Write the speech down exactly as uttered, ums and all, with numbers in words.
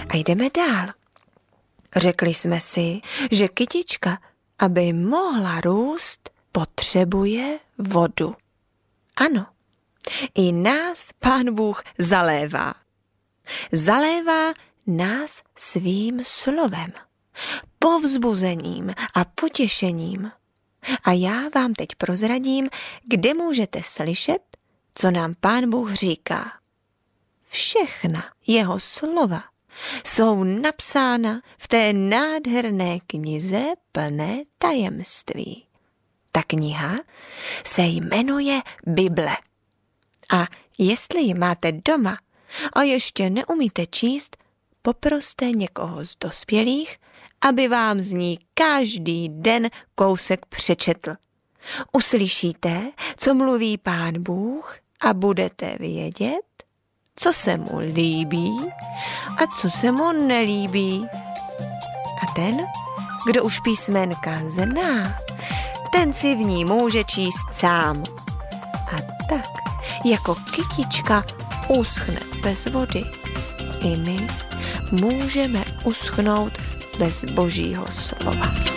A jdeme dál. Řekli jsme si, že kytička, aby mohla růst, potřebuje vodu. Ano, i nás Pán Bůh zalévá. Zalévá nás svým slovem, povzbuzením a potěšením. A já vám teď prozradím, kde můžete slyšet, co nám Pán Bůh říká. Všechna jeho slova jsou napsána v té nádherné knize plné tajemství. Ta kniha se jmenuje Bible. A jestli ji máte doma a ještě neumíte číst, poproste někoho z dospělých, aby vám z ní každý den kousek přečetl. Uslyšíte, co mluví Pán Bůh a budete vědět, co se mu líbí a co se mu nelíbí. A ten, kdo už písmenka zná, ten si v ní může číst sám. A tak, jako kytička uschne bez vody, i my můžeme uschnout bez Božího slova.